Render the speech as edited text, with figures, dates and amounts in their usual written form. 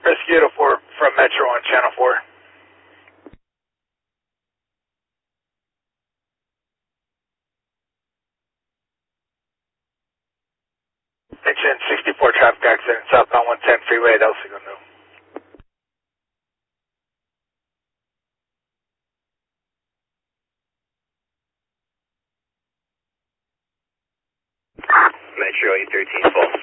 Rescue 4 from Metro on Channel 4. Attention 64 traffic accident southbound 110 freeway at El Segundo. Metro 813 full.